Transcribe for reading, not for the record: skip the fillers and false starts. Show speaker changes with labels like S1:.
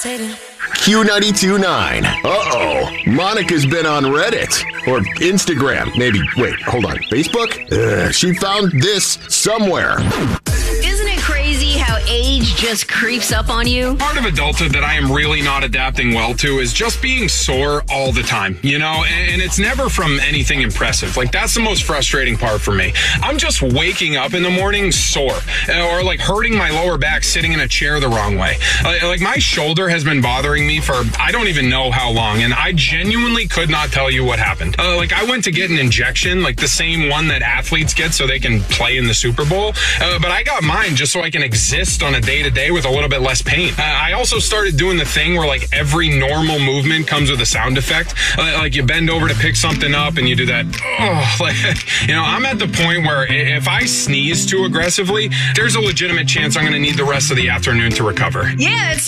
S1: Q92.9. Uh-oh. Monica's been on Reddit. Or Instagram. Maybe. Wait, hold on. Facebook? She found this somewhere.
S2: Isn't it crazy how age just creeps up on you?
S3: Part of adulthood that I am really not adapting well to is just being sore all the time, you know, and it's never from anything impressive. Like, that's the most frustrating part for me. I'm just waking up in the morning sore or like hurting my lower back sitting in a chair the wrong way. Like, my shoulder has been bothering me for I don't even know how long, and I genuinely could not tell you what happened. Like, I went to get an injection, like the same one that athletes get so they can play in the Super Bowl, but I got mine just so I can exist on a day-to-day with a little bit less pain. I also started doing the thing where like every normal movement comes with a sound effect. Like you bend over to pick something up and you do that. Oh, like, you know, I'm at the point where if I sneeze too aggressively, there's a legitimate chance I'm going to need the rest of the afternoon to recover.
S2: Yeah, it's